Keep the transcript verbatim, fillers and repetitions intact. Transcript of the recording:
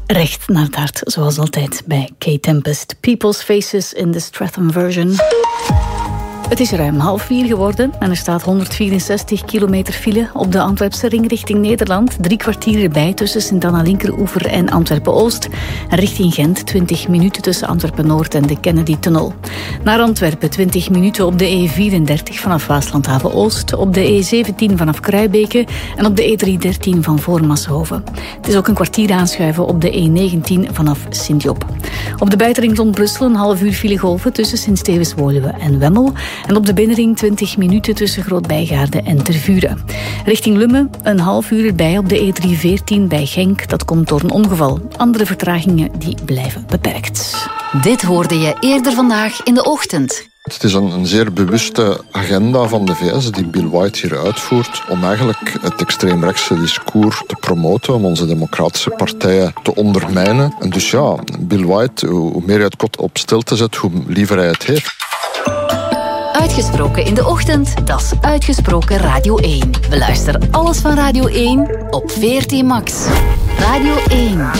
Recht naar het hart, zoals altijd bij K-Tempest. People's Faces in the Stratham version. Het is ruim half vier geworden en er staat honderdvierenzestig kilometer file op de Antwerpse ring richting Nederland. Drie kwartier erbij tussen Sint-Anna-Linkeroever en Antwerpen-Oost. En richting Gent twintig minuten tussen Antwerpen-Noord en de Kennedy-tunnel. Naar Antwerpen twintig minuten op de E vierendertig vanaf Waaslandhaven-Oost, op de E zeventien vanaf Kruibeke en op de E driehonderddertien van Voormashoven. Het is ook een kwartier aanschuiven op de E negentien vanaf Sint-Job. Op de buitenring rond Brussel een half uur filegolven tussen Sint-Stevens-Woluwe en Wemmel. En op de binnenring twintig minuten tussen Groot-Bijgaarde en Tervuren. Richting Lummen een half uur erbij op de E driehonderdveertien bij Genk. Dat komt door een ongeval. Andere vertragingen die blijven beperkt. Dit hoorde je eerder vandaag in de ochtend. Het is een, een zeer bewuste agenda van de V S die Bill White hier uitvoert om eigenlijk het extreemrechtse discours te promoten, om onze democratische partijen te ondermijnen. En dus ja, Bill White, hoe meer hij het kot op stilte zet, hoe liever hij het heeft. Uitgesproken in de ochtend, dat is Uitgesproken Radio één. Beluister alles van Radio één op veertien Max. Radio één.